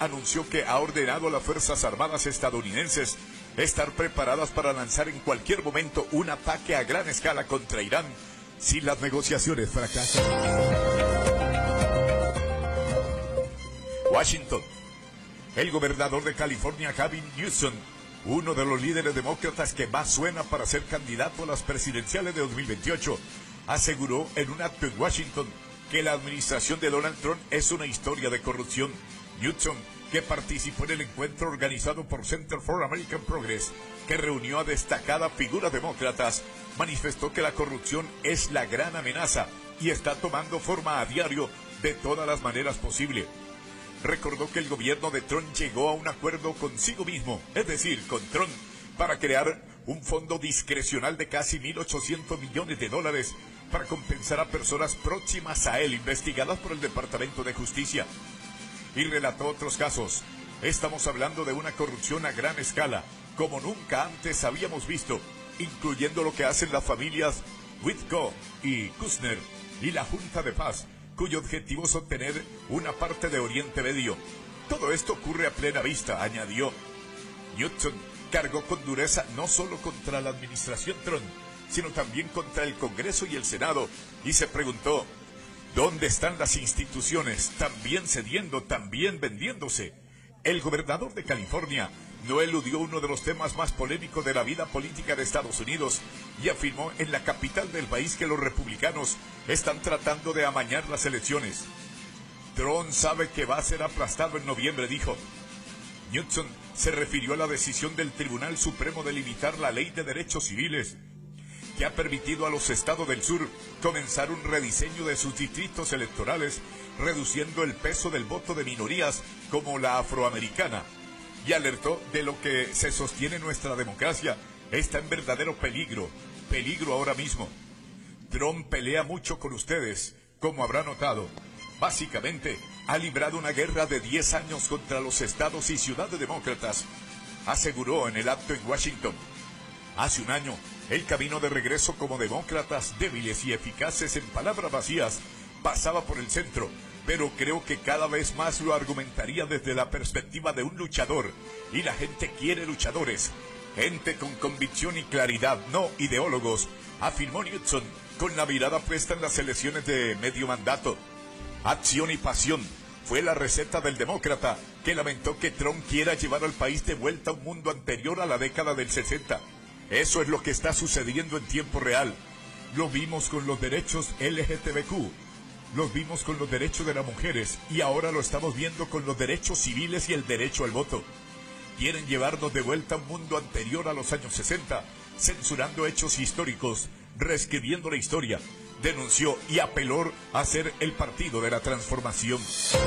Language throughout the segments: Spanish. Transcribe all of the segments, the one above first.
anunció que ha ordenado a las Fuerzas Armadas estadounidenses estar preparadas para lanzar en cualquier momento un ataque a gran escala contra Irán si las negociaciones fracasan. Washington. El gobernador de California, Gavin Newsom, uno de los líderes demócratas que más suena para ser candidato a las presidenciales de 2028, aseguró en un acto en Washington que la administración de Donald Trump es una historia de corrupción. Newsom, que participó en el encuentro organizado por Center for American Progress, que reunió a destacadas figuras demócratas, manifestó que la corrupción es la gran amenaza y está tomando forma a diario de todas las maneras posibles. Recordó que el gobierno de Trump llegó a un acuerdo consigo mismo, es decir, con Trump, para crear un fondo discrecional de casi $1.800 millones para compensar a personas próximas a él, investigadas por el Departamento de Justicia. Y relató otros casos. Estamos hablando de una corrupción a gran escala, como nunca antes habíamos visto, incluyendo lo que hacen las familias Witko y Kushner y la Junta de Paz, cuyo objetivo es obtener una parte de Oriente Medio. Todo esto ocurre a plena vista, añadió. Newsom cargó con dureza no solo contra la administración Trump, sino también contra el Congreso y el Senado, y se preguntó: ¿dónde están las instituciones? También cediendo, también vendiéndose. El gobernador de California no eludió uno de los temas más polémicos de la vida política de Estados Unidos y afirmó en la capital del país que los republicanos están tratando de amañar las elecciones. Trump sabe que va a ser aplastado en noviembre, dijo. Newsom se refirió a la decisión del Tribunal Supremo de limitar la Ley de Derechos Civiles, que ha permitido a los estados del sur comenzar un rediseño de sus distritos electorales, reduciendo el peso del voto de minorías como la afroamericana, y alertó de lo que se sostiene nuestra democracia está en verdadero peligro ahora mismo. Trump pelea mucho con ustedes, como habrá notado. Básicamente, ha librado una guerra de 10 años contra los estados y ciudades demócratas, aseguró en el acto en Washington. Hace un año, el camino de regreso como demócratas débiles y eficaces en palabras vacías pasaba por el centro, pero creo que cada vez más lo argumentaría desde la perspectiva de un luchador, y la gente quiere luchadores, gente con convicción y claridad, no ideólogos, afirmó Newsom, con la mirada puesta en las elecciones de medio mandato. Acción y pasión fue la receta del demócrata, que lamentó que Trump quiera llevar al país de vuelta a un mundo anterior a la década del 60. Eso es lo que está sucediendo en tiempo real. Lo vimos con los derechos LGTBQ, los vimos con los derechos de las mujeres y ahora lo estamos viendo con los derechos civiles y el derecho al voto. Quieren llevarnos de vuelta a un mundo anterior a los años 60, censurando hechos históricos, reescribiendo la historia, denunció y apeló a ser el partido de la transformación.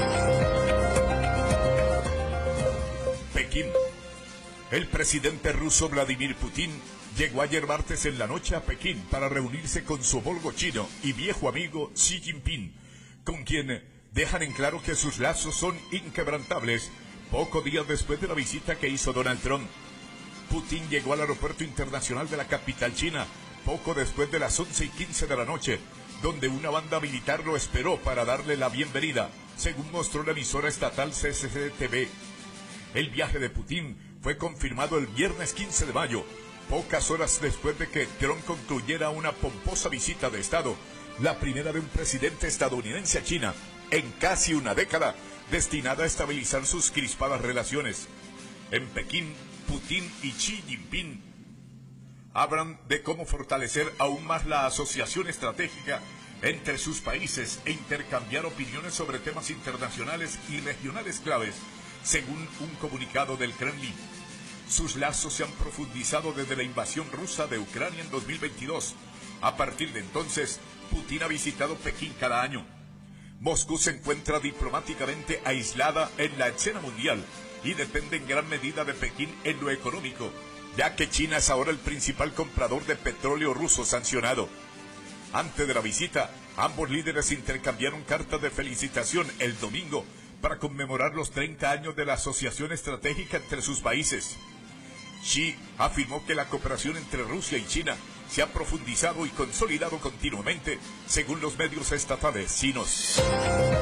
Pekín. El presidente ruso Vladimir Putin llegó ayer martes en la noche a Pekín para reunirse con su homólogo chino y viejo amigo Xi Jinping, con quien dejan en claro que sus lazos son inquebrantables, pocos días después de la visita que hizo Donald Trump. Putin llegó al aeropuerto internacional de la capital china poco después de las 11:15 de la noche, donde una banda militar lo esperó para darle la bienvenida, según mostró la emisora estatal CCTV. El viaje de Putin fue confirmado el viernes 15 de mayo, pocas horas después de que Trump concluyera una pomposa visita de Estado, la primera de un presidente estadounidense a China en casi una década, destinada a estabilizar sus crispadas relaciones. En Pekín, Putin y Xi Jinping hablan de cómo fortalecer aún más la asociación estratégica entre sus países e intercambiar opiniones sobre temas internacionales y regionales claves, según un comunicado del Kremlin. Sus lazos se han profundizado desde la invasión rusa de Ucrania en 2022. A partir de entonces, Putin ha visitado Pekín cada año. Moscú se encuentra diplomáticamente aislada en la escena mundial y depende en gran medida de Pekín en lo económico, ya que China es ahora el principal comprador de petróleo ruso sancionado. Antes de la visita, ambos líderes intercambiaron cartas de felicitación el domingo para conmemorar los 30 años de la asociación estratégica entre sus países. Xi afirmó que la cooperación entre Rusia y China se ha profundizado y consolidado continuamente, según los medios estatales chinos.